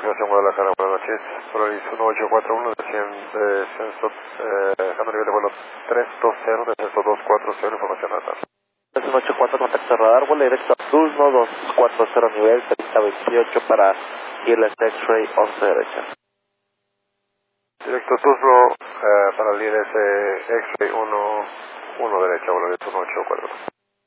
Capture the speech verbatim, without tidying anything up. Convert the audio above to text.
aproximación Guadalajara, buenas noches. Polaris uno ocho cuatro uno, descenso, eh, dejando nivel de vuelo tres dos cero, descenso dos cuatro cero, información alta. uno ocho cuatro, contacto radar, vuelo directo a Tuzlo, dos cuatro cero, nivel treinta veintiocho para irle X-Ray once derecha. Directo Tuzlo, eh, para el I L S X-Ray uno, uno derecha, vuelo directo uno ocho cuatro.